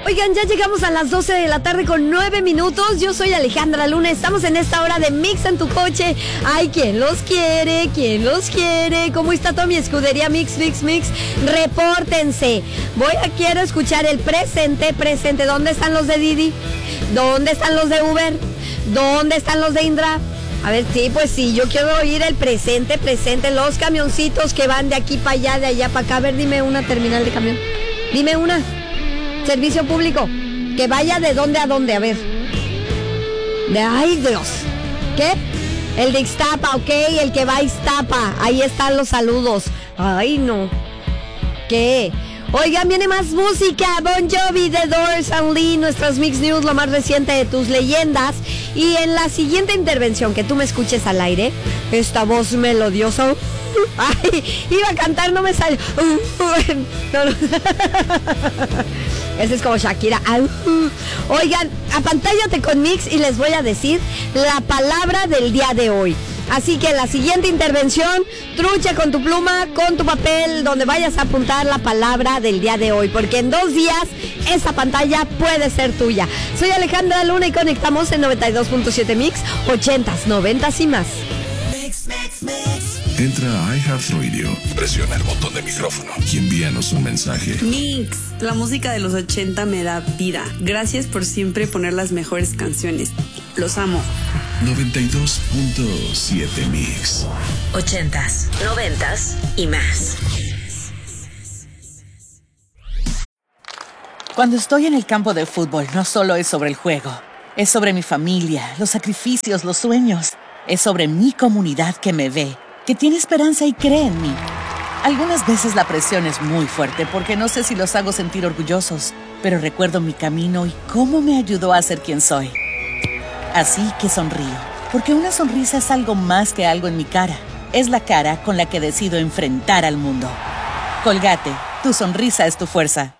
Oigan, ya llegamos a las 12 de la tarde con 9 minutos. Yo soy Alejandra Luna. Estamos en esta hora de Mix en tu coche. Ay, ¿quién los quiere? ¿Quién los quiere? ¿Cómo está toda mi escudería Mix? Repórtense. Quiero escuchar el presente. ¿Dónde están los de Didi? ¿Dónde están los de Uber? ¿Dónde están los de Indra? A ver, sí, pues sí, yo quiero oír el presente, los camioncitos que van de aquí para allá, de allá para acá. A ver, dime una terminal de camión. Dime una. Servicio público. Que vaya de dónde a dónde, a ver. Ay, Dios. ¿Qué? El de Ixtapa, ok, el que va a Ixtapa. Ahí están los saludos. Ay, no. ¿Qué? Oigan, viene más música. Bon Jovi, The Doors, and Lee, nuestras Mix News, lo más reciente de tus leyendas. Y en la siguiente intervención que tú me escuches al aire, esta voz melodiosa. Ay, iba a cantar, no me salió. No. Ese es como Shakira. Oigan, apantállate con Mix y les voy a decir la palabra del día de hoy. Así que en la siguiente intervención, trucha con tu pluma, con tu papel, donde vayas a apuntar la palabra del día de hoy, porque en 2 días esa pantalla puede ser tuya. Soy Alejandra Luna y conectamos en 92.7 Mix, 80s, 90s y más. Entra a iHeartRadio, presiona el botón de micrófono y envíanos un mensaje. Mix, la música de los 80 me da vida. Gracias por siempre poner las mejores canciones. Los amo. 92.7 Mix. 80s, 90s y más. Cuando estoy en el campo de fútbol, no solo es sobre el juego. Es sobre mi familia, los sacrificios, los sueños. Es sobre mi comunidad que me ve, que tiene esperanza y cree en mí. Algunas veces la presión es muy fuerte porque no sé si los hago sentir orgullosos, pero recuerdo mi camino y cómo me ayudó a ser quien soy. Así que sonrío, porque una sonrisa es algo más que algo en mi cara. Es la cara con la que decido enfrentar al mundo. Colgate, tu sonrisa es tu fuerza.